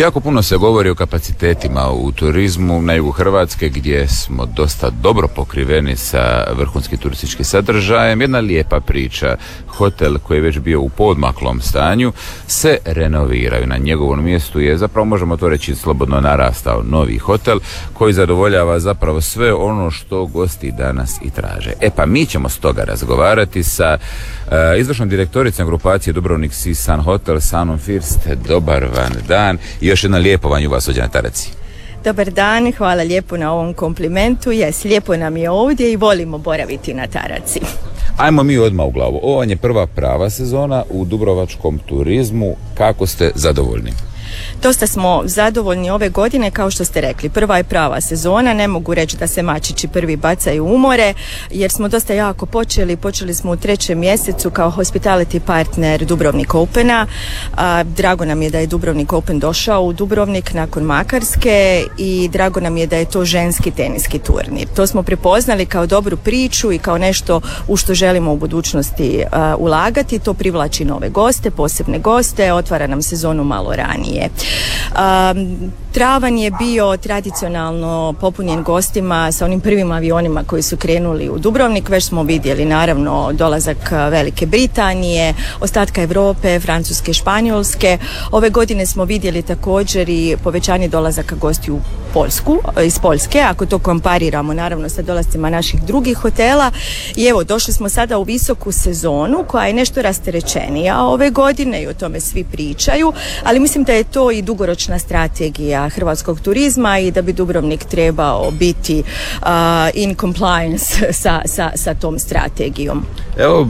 Jako puno se govori o kapacitetima u turizmu na jugu Hrvatske gdje smo dosta dobro pokriveni sa vrhunskim turističkim sadržajem. Jedna lijepa priča. Hotel koji je već bio u poodmaklom stanju se renoviraju. Na njegovom mjestu je, zapravo možemo to reći, slobodno narastao novi hotel koji zadovoljava zapravo sve ono što gosti danas i traže. Pa mi ćemo stoga razgovarati sa izvršnom direktoricom grupacije Dubrovnik Sea Sun Hotel, Sanom First. Dobar vam dan i još jedno lijepo vam vas ovdje na Taraci. Dobar dan, hvala lijepo na ovom komplimentu. Lijepo nam je ovdje i volimo boraviti na Taraci. Ajmo mi odmah u glavu. Ovo vam je prva prava sezona u dubrovačkom turizmu. Kako ste zadovoljni? Dosta smo zadovoljni ove godine, kao što ste rekli. Prva je prava sezona, ne mogu reći da se mačići prvi bacaju u more, jer smo dosta jako počeli smo u 3. mjesecu kao hospitality partner Dubrovnik Opena. Drago nam je da je Dubrovnik Open došao u Dubrovnik nakon Makarske i drago nam je da je to ženski teniski turnir. To smo prepoznali kao dobru priču i kao nešto u što želimo u budućnosti ulagati. To privlači nove goste, posebne goste, otvara nam sezonu malo ranije. Travanj je bio tradicionalno popunjen gostima sa onim prvim avionima koji su krenuli u Dubrovnik. Već smo vidjeli naravno dolazak Velike Britanije, ostatka Europe, Francuske, Španjolske. Ove godine smo vidjeli također i povećanje dolazaka gostiju iz Poljske, ako to kompariramo naravno sa dolascima naših drugih hotela. I evo, došli smo sada u visoku sezonu koja je nešto rasterećenija ove godine i o tome svi pričaju, ali mislim da je to i dugoročna strategija hrvatskog turizma i da bi Dubrovnik trebao biti in compliance sa tom strategijom. Evo,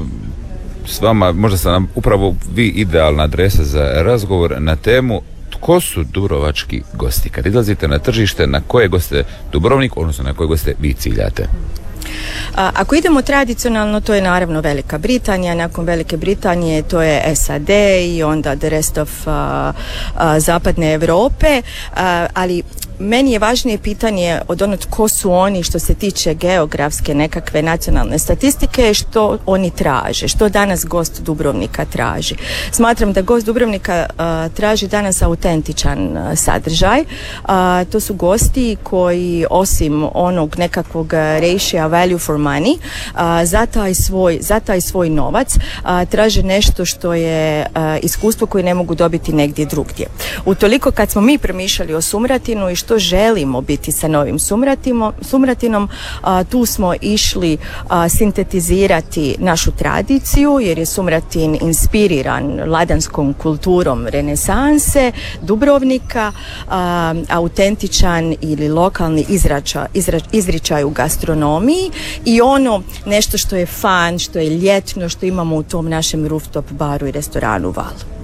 s vama možda ste nam upravo vi idealna adresa za razgovor na temu tko su dubrovački gosti. Kad izlazite na tržište, na koje goste Dubrovnik, odnosno na koje goste vi ciljate? Ako idemo tradicionalno, to je naravno Velika Britanija, nakon Velike Britanije to je SAD i onda the rest of zapadne Europe, ali meni je važnije pitanje od onog tko su oni što se tiče geografske nekakve nacionalne statistike, što oni traže, što danas gost Dubrovnika traži. Smatram da gost Dubrovnika traži danas autentičan sadržaj. To su gosti koji osim onog nekakvog ratio value for money za taj svoj novac traže nešto što je iskustvo koje ne mogu dobiti negdje drugdje. Utoliko kad smo mi promišljali o Sumratinu i što želimo biti sa novim Sumratinom, tu smo išli sintetizirati našu tradiciju, jer je Sumratin inspiriran ladanskom kulturom renesanse, Dubrovnika, autentičan ili lokalni izričaj u gastronomiji i ono nešto što je fun, što je ljetno, što imamo u tom našem rooftop baru i restoranu Val.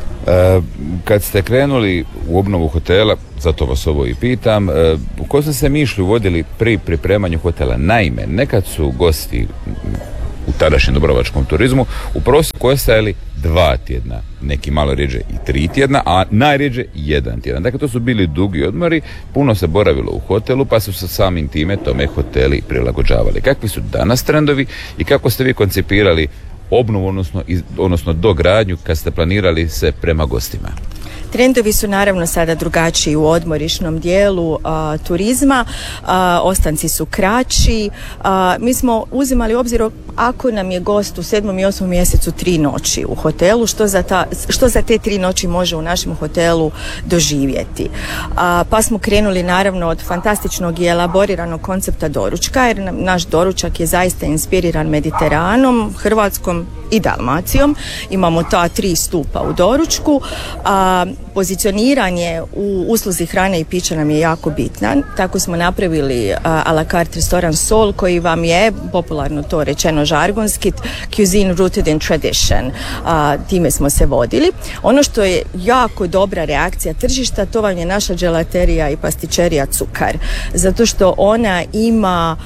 Kad ste krenuli u obnovu hotela, zato vas ovo i pitam, u kojoj ste se mišlju vodili pri pripremanju hotela? Naime, nekad su gosti u tadašnjem dubrovačkom turizmu u prosjeku ostajali 2 tjedna, neki malo rjeđe i 3 tjedna, a najrjeđe 1 tjedan. Dakle, to su bili dugi odmori, puno se boravilo u hotelu, pa su se samim time tome hoteli prilagođavali. Kakvi su danas trendovi i kako ste vi koncipirali obnovu, odnosno dogradnju kad ste planirali se prema gostima? Trendovi su naravno sada drugačiji u odmorišnom dijelu turizma, ostanci su kraći. Mi smo uzimali u obzir ako nam je gost u 7. i 8. mjesecu 3 noći u hotelu, što za te 3 noći može u našem hotelu doživjeti. Pa smo krenuli naravno od fantastičnog i elaboriranog koncepta doručka, jer naš doručak je zaista inspiriran Mediteranom, Hrvatskom i Dalmacijom. Imamo ta 3 stupa u doručku. Pozicioniranje u usluzi hrane i pića nam je jako bitna. Tako smo napravili a la carte restoran Sol, koji vam je, popularno to rečeno žargonski, cuisine rooted in tradition. Time smo se vodili. Ono što je jako dobra reakcija tržišta, to vam je naša dželaterija i pastičerija Cukar. Zato što ona ima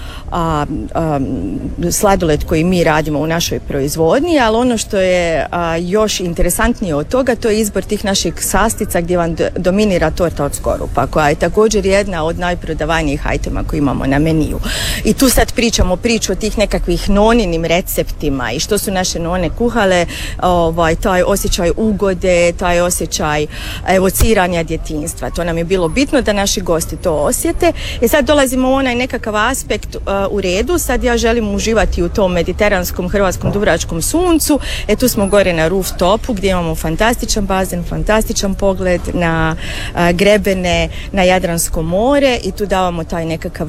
sladoled koji mi radimo u našoj proizvodnji, ali ono što je još interesantnije od toga, to je izbor tih naših častica gdje vam dominira torta od skorupa, koja je također jedna od najprodavanijih itema koji imamo na meniju. I tu sad pričamo priču o tih nekakvih noninim receptima i što su naše none kuhale, taj osjećaj ugode, taj osjećaj evociranja djetinjstva. To nam je bilo bitno da naši gosti to osjete. I sad dolazimo u onaj nekakav aspekt u redu, sad ja želim uživati u tom mediteranskom, hrvatskom, dubrovačkom suncu. Tu smo gore na rooftopu gdje imamo fantastičan bazen, fantastičan pogled na grebene, na Jadransko more i tu davamo taj nekakav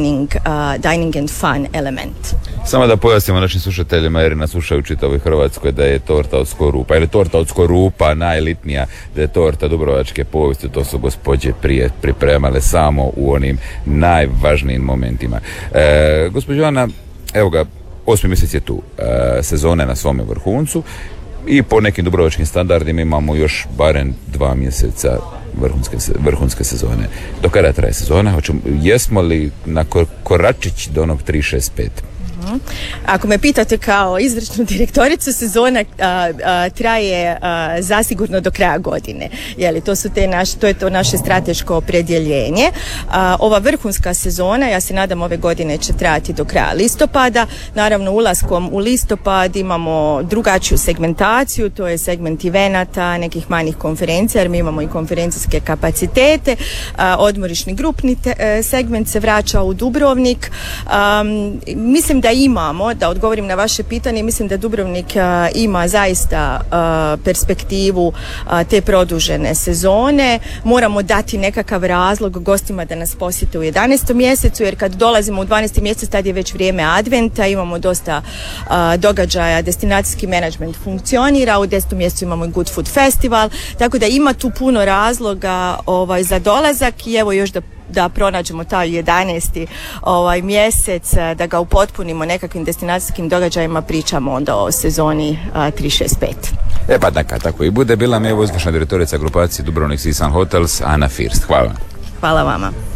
dining and fun element. Samo da pojasnimo našim slušateljima, jer nas slušaju u čitavoj Hrvatskoj, da je torta od skorupa, jer je torta od skorupa najelitnija, da je torta dubrovačke povijesti, to su gospođe prije pripremale samo u onim najvažnijim momentima. Gospođo Ana, evo ga, 8. mjesec je tu, sezone na svome vrhuncu i po nekim dubrovačkim standardima imamo još barem 2 mjeseca vrhunske sezone. Do kada traje sezona? Jesmo li na koračić do onog 365? Ako me pitate kao izvršnu direktoricu, sezona traje zasigurno do kraja godine. To je to naše strateško opredjeljenje. Ova vrhunska sezona, ja se nadam ove godine, će trajati do kraja listopada. Naravno, ulaskom u listopad imamo drugačiju segmentaciju, to je segment evenata, nekih manjih konferencija, jer mi imamo i konferencijske kapacitete. Odmorišni grupni segment se vraća u Dubrovnik. Mislim da imamo, da odgovorim na vaše pitanje, mislim da Dubrovnik ima zaista perspektivu te produžene sezone. Moramo dati nekakav razlog gostima da nas posjete u 11. mjesecu, jer kad dolazimo u 12. mjesec, tad je već vrijeme adventa, imamo dosta događaja, destinacijski menadžment funkcionira, u 10. mjesecu imamo i Good Food Festival, tako da ima tu puno razloga za dolazak i evo još da pronađemo taj 11. mjesec, da ga upotpunimo nekakvim destinacijskim događajima, pričamo onda o sezoni 365. Pa tako i bude. Bila mi je izvršna direktorica grupacije Dubrovnik Sea Sun Hotels, Ana First. Hvala. Hvala vama.